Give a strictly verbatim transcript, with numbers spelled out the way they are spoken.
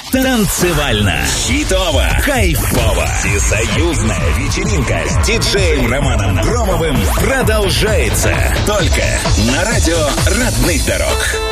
Танцевально, хитово, кайфово. Всесоюзная вечеринка с диджеем Романом Громовым продолжается только на радио родных дорог.